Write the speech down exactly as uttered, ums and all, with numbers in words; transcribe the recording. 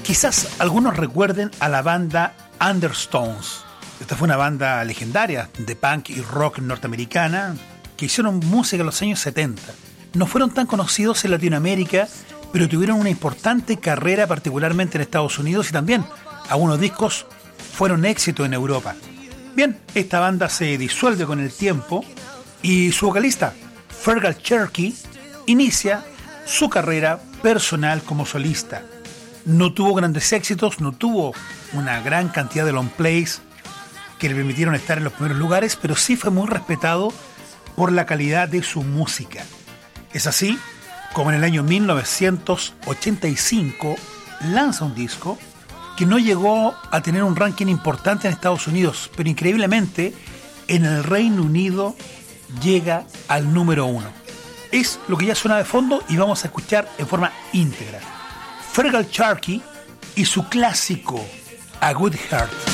Quizás algunos recuerden a la banda Undertones. Esta fue una banda legendaria de punk y rock norteamericana que hicieron música en los años setenta. No fueron tan conocidos en Latinoamérica, pero tuvieron una importante carrera, particularmente en Estados Unidos, y también algunos discos fueron éxito en Europa. Bien, esta banda se disuelve con el tiempo y su vocalista, Fergal Cherky, inicia su carrera personal como solista. No tuvo grandes éxitos, no tuvo una gran cantidad de long plays que le permitieron estar en los primeros lugares, pero sí fue muy respetado por la calidad de su música. Es así como en el año mil novecientos ochenta y cinco lanza un disco que no llegó a tener un ranking importante en Estados Unidos, pero increíblemente en el Reino Unido llega al número uno. Es lo que ya suena de fondo y vamos a escuchar en forma íntegra. Fergal Cherky y su clásico A Good Heart.